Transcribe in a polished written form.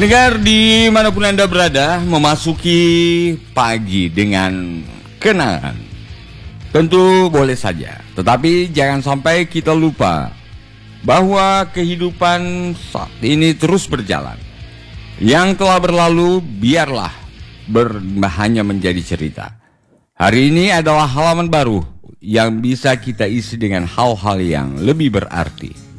Pendengar dimanapun Anda berada, memasuki pagi dengan kenangan tentu boleh saja, tetapi jangan sampai kita lupa bahwa kehidupan saat ini terus berjalan. Yang telah berlalu biarlah hanya menjadi cerita. Hari ini adalah halaman baru yang bisa kita isi dengan hal-hal yang lebih berarti.